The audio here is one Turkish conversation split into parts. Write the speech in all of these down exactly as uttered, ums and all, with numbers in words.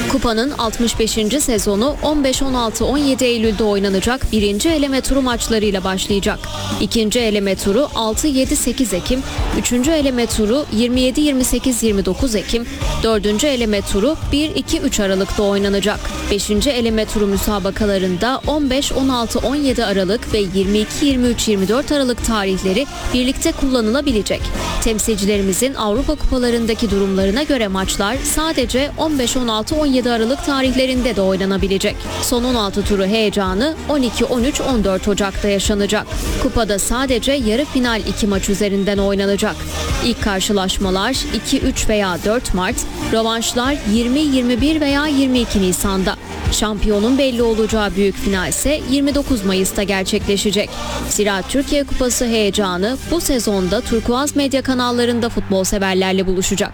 Kupanın altmış beşinci sezonu on beş on altı on yedi Eylül'de oynanacak birinci eleme turu maçlarıyla başlayacak. İkinci eleme turu altı yedi sekiz Ekim, üçüncü eleme turu yirmi yedi yirmi sekiz yirmi dokuz Ekim, dördüncü eleme turu bir iki üç Aralık'ta oynanacak. beşinci eleme turu müsabakalarında on beş on altı on yedi Aralık ve yirmi iki yirmi üç yirmi dört Aralık tarihleri birlikte kullanılabilecek. Temsilcilerimizin Avrupa kupalarındaki durumlarına göre maçlar sadece on beş on altı on yedi Aralık tarihlerinde de oynanabilecek. Son on altı turu heyecanı on iki on üç on dört Ocak'ta yaşanacak. Kupada sadece yarı final iki maç üzerinden oynanacak. İlk karşılaşmalar iki üç veya dört Mart, rövanşlar yirmi yirmi bir veya yirmi iki Nisan'da. Şampiyonun belli olacağı büyük final ise yirmi dokuz Mayıs'ta gerçekleşecek. Ziraat Türkiye Kupası heyecanı bu sezonda Turkuaz medya kanallarında futbol severlerle buluşacak.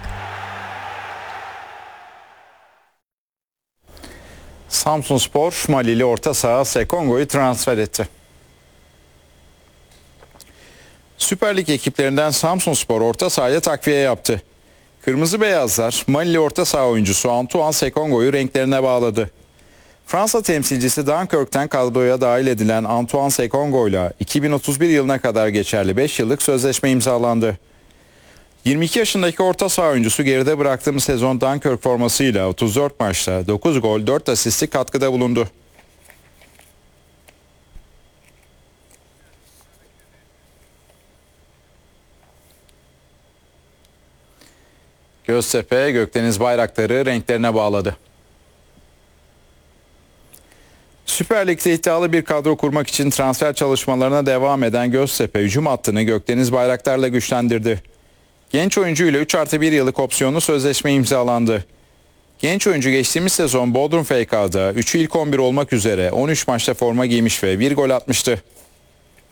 Samsunspor, Malili orta saha Sekongo'yu transfer etti. Süper Lig ekiplerinden Samsunspor orta sahaya takviye yaptı. Kırmızı Beyazlar, Malili orta saha oyuncusu Antoine Sekongo'yu renklerine bağladı. Fransa temsilcisi Dunkirk'ten kadroya dahil edilen Antoine Sekongo ile iki bin otuz bir yılına kadar geçerli beş yıllık sözleşme imzalandı. yirmi iki yaşındaki orta saha oyuncusu geride bıraktığımız sezon Dunkirk formasıyla otuz dört maçta dokuz gol dört asistlik katkıda bulundu. Göztepe, Gökdeniz Bayraktar'ı renklerine bağladı. Süper Lig'de iddialı bir kadro kurmak için transfer çalışmalarına devam eden Göztepe hücum hattını Gökdeniz Bayraktar'la güçlendirdi. Genç oyuncu ile üç artı bir yıllık opsiyonlu sözleşme imzalandı. Genç oyuncu geçtiğimiz sezon Bodrum F K'da üçü ilk on bir olmak üzere on üç maçta forma giymiş ve bir gol atmıştı.